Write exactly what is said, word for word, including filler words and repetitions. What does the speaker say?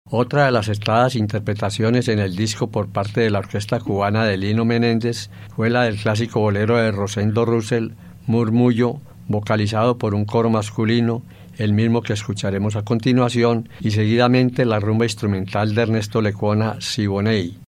Otra de las estadas interpretaciones en el disco por parte de la orquesta cubana de Lino Menéndez fue la del clásico bolero de Rosendo Russell, Murmullo, vocalizado por un coro masculino, el mismo que escucharemos a continuación, y seguidamente la rumba instrumental de Ernesto Lecuona, Siboney.